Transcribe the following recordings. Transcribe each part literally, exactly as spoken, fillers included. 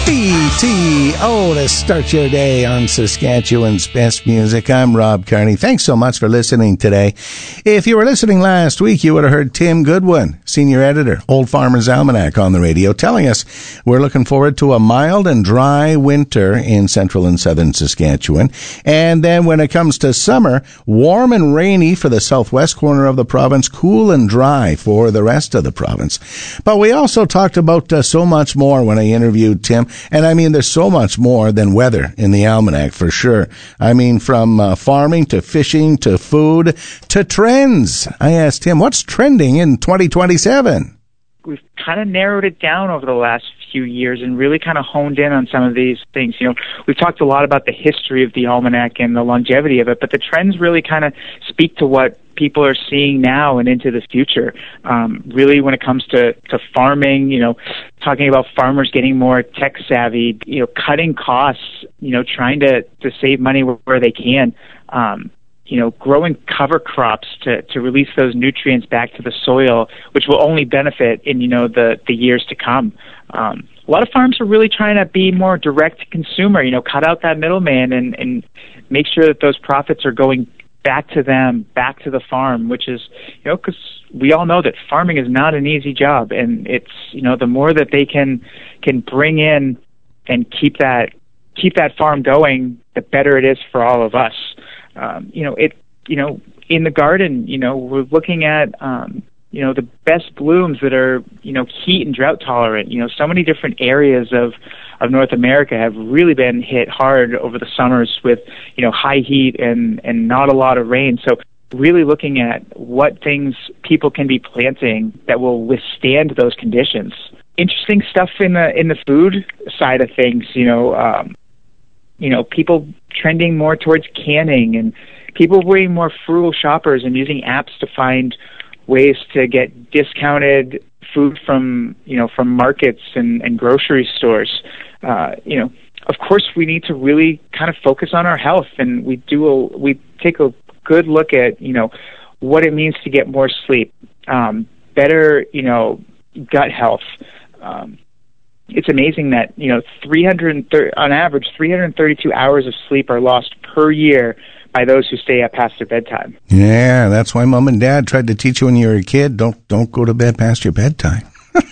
B T O to start your day on Saskatchewan's best music. I'm Rob Carney. Thanks so much for listening today. If you were listening last week, you would have heard Tim Goodwin, senior editor, Old Farmer's Almanac, on the radio, telling us we're looking forward to a mild and dry winter in central and southern Saskatchewan. And then when it comes to summer, warm and rainy for the southwest corner of the province, cool and dry for the rest of the province. But we also talked about uh, so much more when I interviewed Tim. And I mean, there's so much more than weather in the Almanac, for sure. I mean, from uh, farming to fishing to food to trends. I asked him, what's trending in twenty twenty-seven? We've kind of narrowed it down over the last few years and really kind of honed in on some of these things. You know, we've talked a lot about the history of the Almanac and the longevity of it, but the trends really kind of speak to what people are seeing now and into the future. Um, really, when it comes to, to farming, you know, talking about farmers getting more tech savvy, you know, cutting costs, you know, trying to, to save money where, where they can, um, you know, growing cover crops to, to release those nutrients back to the soil, which will only benefit in, you know, the, the years to come. Um, a lot of farms are really trying to be more direct to consumer, you know, cut out that middleman and, and make sure that those profits are going back to them, back to the farm, which is, you know, because we all know that farming is not an easy job, and it's, you know, the more that they can can bring in and keep that keep that farm going, the better it is for all of us. Um, you know, it, you know, in the garden, you know, we're looking at, um, you know, the best blooms that are, you know, heat and drought tolerant. You know, so many different areas of of North America have really been hit hard over the summers with, you know, high heat and, and not a lot of rain. So really looking at what things people can be planting that will withstand those conditions. Interesting stuff in the in the food side of things, you know, um, you know, people trending more towards canning and people being more frugal shoppers and using apps to find ways to get discounted food from, you know, from markets and, and grocery stores. Uh, you know, of course, we need to really kind of focus on our health, and we do a, we take a good look at, you know, what it means to get more sleep, um, better, you know, gut health. Um, it's amazing that, you know, three hundred thirty, on average, three hundred thirty-two hours of sleep are lost per year by those who stay up past their bedtime. Yeah, that's why Mom and Dad tried to teach you when you were a kid, don't don't go to bed past your bedtime.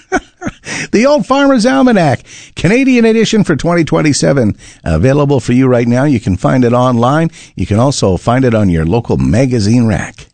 The Old Farmer's Almanac, Canadian edition for twenty twenty-seven, available for you right now. You can find it online. You can also find it on your local magazine rack.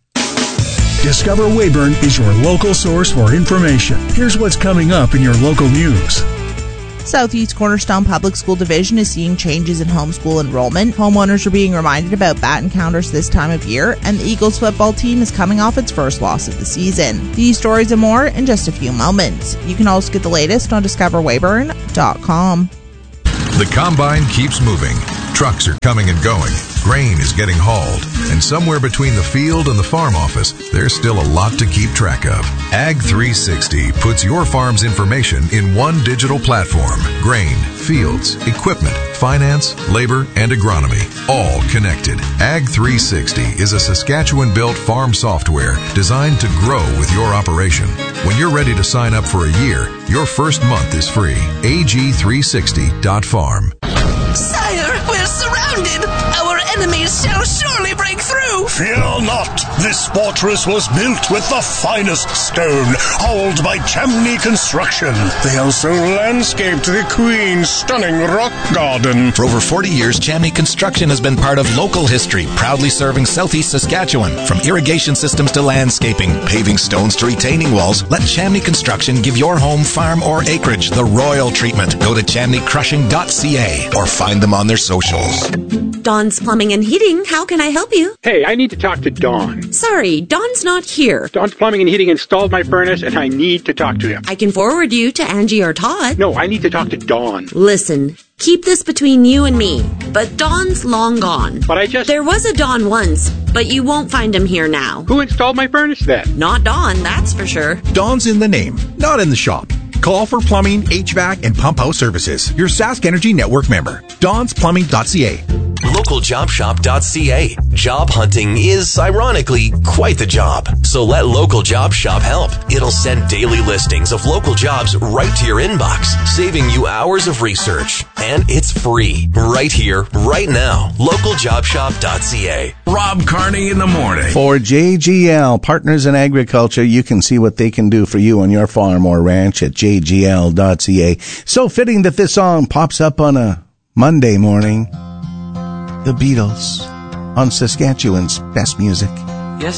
Discover Weyburn is your local source for information. Here's what's coming up in your local news. Southeast Cornerstone Public School Division is seeing changes in homeschool enrollment. Homeowners are being reminded about bat encounters this time of year, and the Eagles football team is coming off its first loss of the season. These stories and more in just a few moments. You can also get the latest on discover weyburn dot com. The combine keeps moving. Trucks are coming and going. Grain is getting hauled. And somewhere between the field and the farm office, there's still a lot to keep track of. Ag three sixty puts your farm's information in one digital platform. Grain, fields, equipment, finance, labor, and agronomy, all connected. Ag three sixty is a Saskatchewan-built farm software designed to grow with your operation. When you're ready to sign up for a year, your first month is free. A G three sixty dot farm. Sire, we're surrounded! Our enemies shall surely break through! Fear not! This fortress was built with the finest stone, hauled by Chamney Construction. They also landscaped the Queen's stunning rock garden. For over forty years, Chamney Construction has been part of local history, proudly serving southeast Saskatchewan. From irrigation systems to landscaping, paving stones to retaining walls, let Chamney Construction give your home, farm, or acreage the royal treatment. Go to chamney crushing dot c a or find them on their socials. Dawn's Plumbing and Heating, how can I help you? Hey, I need to talk to Dawn. Sorry, Dawn's not here. Dawn's Plumbing and Heating installed my furnace, and I need to talk to him. I can forward you to Angie or Todd. No, I need to talk to Dawn. Listen, keep this between you and me, but Dawn's long gone. But I just... There was a Dawn once, but you won't find him here now. Who installed my furnace then? Not Dawn, that's for sure. Dawn's in the name, not in the shop. Call for plumbing, H V A C, and pump house services. Your Sask Energy Network member. Dawns Plumbing dot c a. local job shop dot c a. Job hunting is, ironically, quite the job. So let Local Job Shop help. It'll send daily listings of local jobs right to your inbox, saving you hours of research. And it's free. Right here, right now. local job shop dot c a. Rob Carney in the morning. For J G L, Partners in Agriculture, you can see what they can do for you on your farm or ranch at j g l dot c a. So fitting that this song pops up on a Monday morning. The Beatles on Saskatchewan's Best Music.